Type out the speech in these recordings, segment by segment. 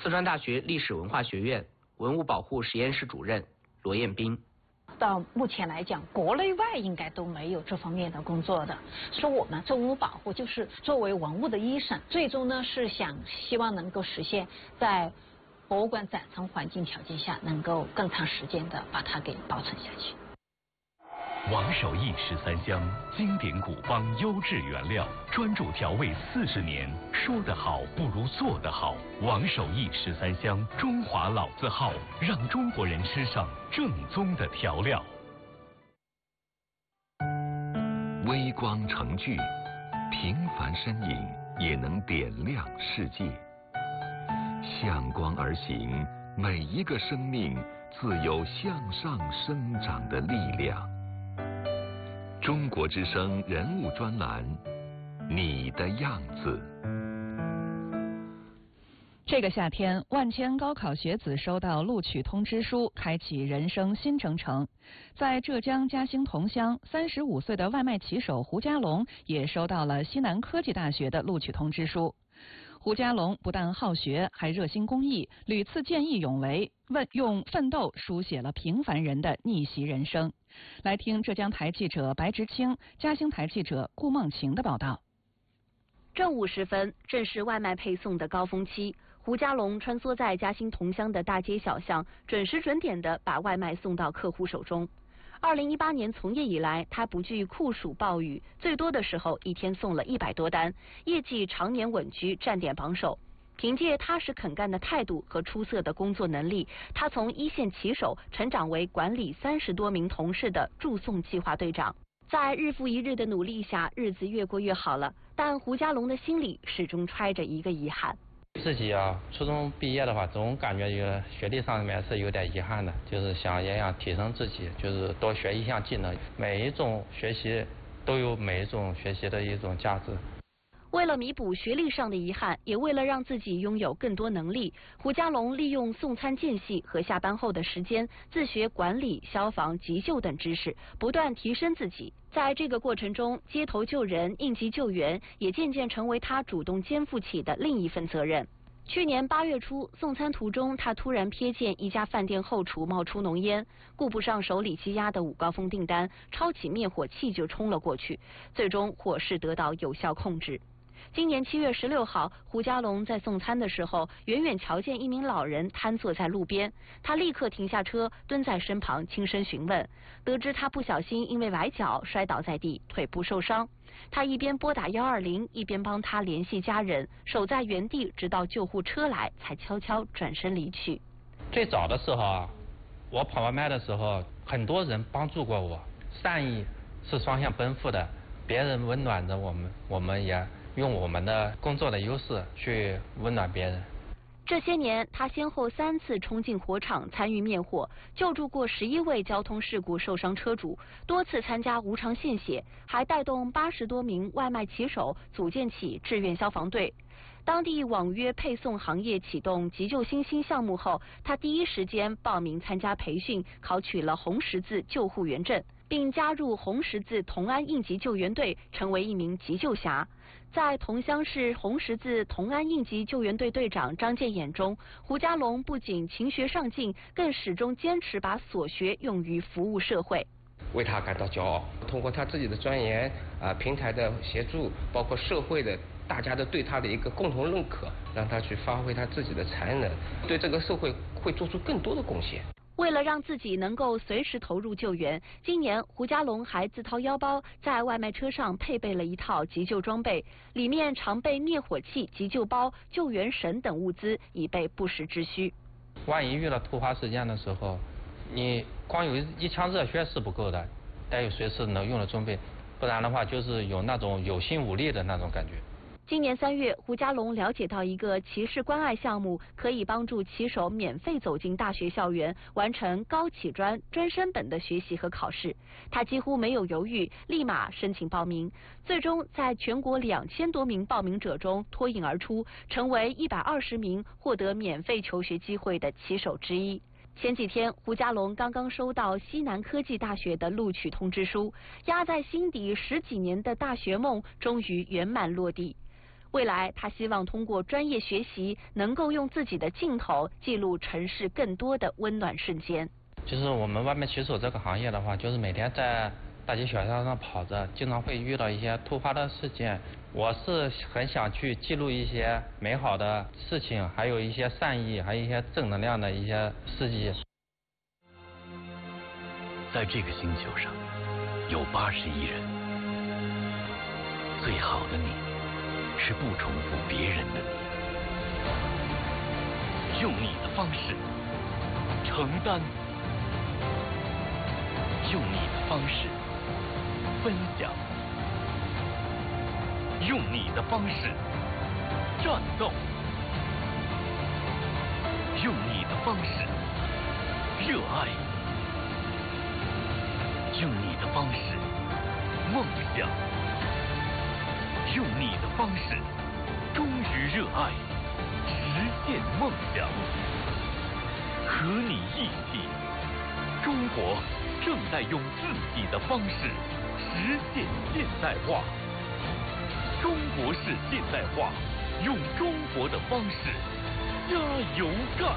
四川大学历史文化学院文物保护实验室主任罗彦斌。 到目前来讲，国内外应该都没有这方面的工作的。说我们做文物保护，就是作为文物的医生，最终呢是希望能够实现在博物馆展陈环境条件下，能够更长时间的把它给保存下去。 王守义13香，经典古方，优质原料，专注调味40年。说得好不如做得好。王守义13香，中华老字号，让中国人吃上正宗的调料。 微光成炬，平凡身影也能点亮世界。向光而行，每一个生命自有向上生长的力量。中国之声人物专栏，你的样子。 这个夏天，万千高考学子收到录取通知书，开启人生新征程。在浙江嘉兴桐乡，35岁的外卖骑手胡家龙也收到了西南科技大学的录取通知书。胡家龙不但好学，还热心公益，屡次见义勇为，用奋斗书写了平凡人的逆袭人生。来听浙江台记者白直清、嘉兴台记者顾梦晴的报道。 正午时分，正是外卖配送的高峰期。胡家龙穿梭在嘉兴桐乡的大街小巷，准时准点地把外卖送到客户手中。2018年从业以来，他不惧酷暑暴雨，最多的时候一天送了100多单，业绩常年稳居站点榜首。凭借踏实肯干的态度和出色的工作能力，他从一线骑手成长为管理30多名同事的助送计划队长。在日复一日的努力下，日子越过越好了。但胡家龙的心里始终揣着一个遗憾。 自己初中毕业的话，总感觉学历上面是有点遗憾的，就是也想提升自己，就是多学一项技能。每一种学习都有每一种学习的一种价值。 为了弥补学历上的遗憾，也为了让自己拥有更多能力，胡家龙利用送餐间隙和下班后的时间，自学管理、消防、急救等知识，不断提升自己。在这个过程中，街头救人、应急救援也渐渐成为他主动肩负起的另一份责任。去年8月初，送餐途中，他突然瞥见一家饭店后厨冒出浓烟，顾不上手里积压的午高峰订单，抄起灭火器就冲了过去，最终火势得到有效控制。今年7月16号，胡家龙在送餐的时候，远远瞧见一名老人瘫坐在路边，他立刻停下车，蹲在身旁轻声询问，得知他不小心因为崴脚摔倒在地，腿部受伤。他一边拨打120，一边帮他联系家人，守在原地直到救护车来，才悄悄转身离去。 最早的时候我跑外卖的时候，很多人帮助过我，善意是双向奔赴的，别人温暖着我们，我们也用我们的工作的优势去温暖别人。 这些年，他先后3次冲进火场参与灭火，救助过11位交通事故受伤车主，多次参加无偿献血，还带动80多名外卖骑手组建起志愿消防队。当地网约配送行业启动急救新兴项目后，他第一时间报名参加培训，考取了红十字救护员证，并加入红十字同安应急救援队，成为一名急救侠。在桐乡市红十字同安应急救援队队长张建眼中，胡家龙不仅勤学上进，更始终坚持把所学用于服务社会。 为他感到骄傲，通过他自己的钻研平台的协助，包括社会的大家的对他的一个共同认可，让他去发挥他自己的才能，对这个社会会做出更多的贡献。 为了让自己能够随时投入救援，今年胡家龙还自掏腰包在外卖车上配备了一套急救装备，里面常备灭火器、急救包、救援绳等物资，以备不时之需。 万一遇到突发事件的时候，你光有一腔热血是不够的，得有随时能用的装备，不然的话就是有那种有心无力的那种感觉。 今年3月，胡家龙了解到一个骑士关爱项目，可以帮助骑手免费走进大学校园，完成高启专、专升本的学习和考试。他几乎没有犹豫，立马申请报名，最终在全国2000多名报名者中脱颖而出，成为120名获得免费求学机会的骑手之一。前几天，胡家龙刚刚收到西南科技大学的录取通知书，压在心底10几年的大学梦终于圆满落地。 未来他希望通过专业学习，能够用自己的镜头记录城市更多的温暖瞬间。 就是我们外卖骑手这个行业的话，就是每天在大街小巷上跑着，经常会遇到一些突发的事件。我是很想去记录一些美好的事情，还有一些善意，还有一些正能量的一些事迹。 在这个星球上，有80亿人，最好的你是不重复别人的你，用你的方式承担，用你的方式分享，用你的方式战斗，用你的方式热爱，用你的方式梦想，用你的方式忠于热爱，实现梦想。和你一起，中国正在用自己的方式实现现代化。中国式现代化，用中国的方式加油干。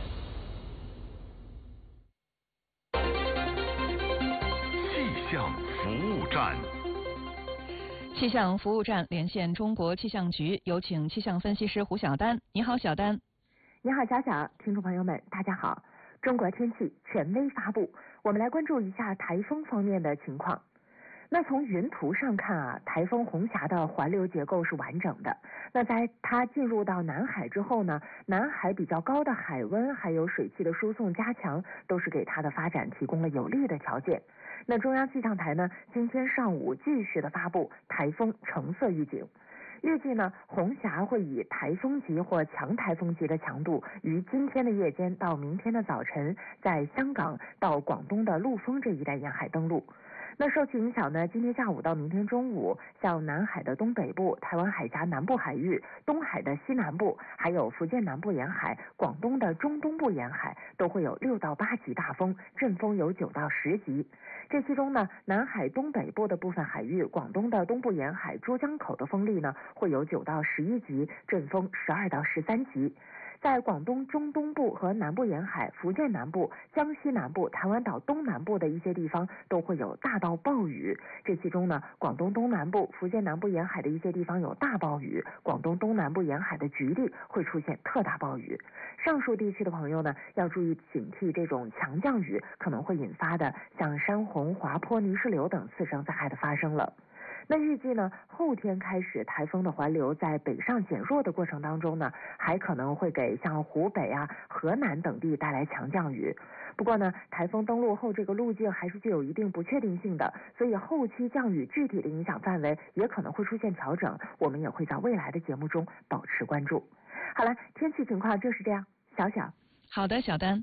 气象服务站。 气象服务站连线中国气象局，有请气象分析师胡晓丹。你好，小丹。 你好，小小，听众朋友们，大家好。中国天气权威发布，我们来关注一下台风方面的情况。那从云图上看啊，台风红霞的环流结构是完整的。那在它进入到南海之后呢，南海比较高的海温还有水汽的输送加强，都是给它的发展提供了有利的条件。那中央气象台呢，今天上午继续的发布台风橙色预警。预计呢，红霞会以台风级或强台风级的强度，于今天的夜间到明天的早晨，在香港到广东的陆丰这一带沿海登陆。那受其影响呢，今天下午到明天中午，像南海的东北部、台湾海峡南部海域、东海的西南部，还有福建南部沿海、广东的中东部沿海，都会有6到8级大风，阵风有9到10级。这其中呢，南海东北部的部分海域、广东的东部沿海、珠江口的风力呢，会有9到11级，阵风12到13级。在广东中东部和南部沿海、福建南部、江西南部、台湾岛东南部的一些地方都会有大到暴雨。这其中呢，广东东南部、福建南部沿海的一些地方有大暴雨，广东东南部沿海的局地会出现特大暴雨。上述地区的朋友呢，要注意警惕这种强降雨可能会引发的像山洪、滑坡、泥石流等次生灾害的发生了。那预计呢，后天开始台风的环流在北上减弱的过程当中呢，还可能会给像湖北啊、河南等地带来强降雨。不过呢，台风登陆后这个路径还是具有一定不确定性的，所以后期降雨具体的影响范围也可能会出现调整，我们也会在未来的节目中保持关注。好了，天气情况就是这样，小小。 好的，小丹。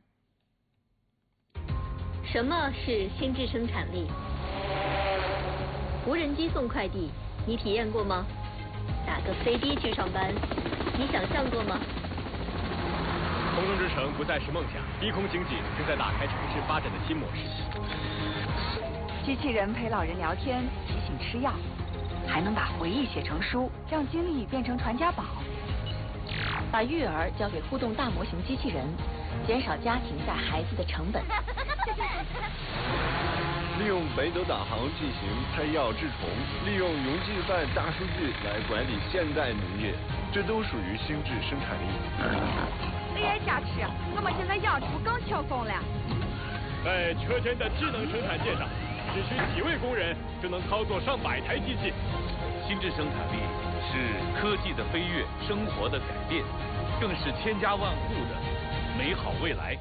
什么是心智生产力？无人机送快递，你体验过吗？打个飞的去上班，你想象过吗？ 空中之城不再是梦想，低空经济正在打开城市发展的新模式。 机器人陪老人聊天，提醒吃药，还能把回忆写成书，让经历变成传家宝。 把育儿交给互动大模型机器人，减少家庭带孩子的成本。 利用北斗导航进行配药治虫，利用云计算大数据来管理现代农业，这都属于心智生产力。 你也想吃？我们现在养猪更轻松了。 在车间的智能生产线上，只需几位工人就能操作上百台机器。 心智生产力是科技的飞跃，生活的改变，更是千家万户的美好未来。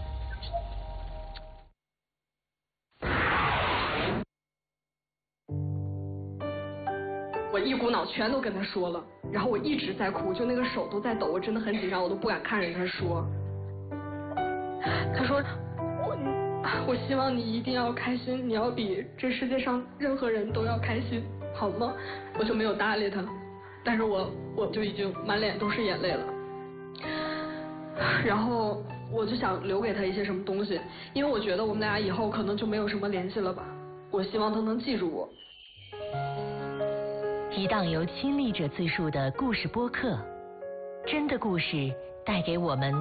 我一股脑全都跟他说了，然后我一直在哭，就那个手都在抖，我真的很紧张，我都不敢看着他说。他说我希望你一定要开心，你要比这世界上任何人都要开心，好吗？我就没有搭理他，但是我就已经满脸都是眼泪了。然后我就想留给他一些什么东西，因为我觉得我们俩以后可能就没有什么联系了吧。我希望他能记住我。 一档由亲历者自述的故事播客，真的故事带给我们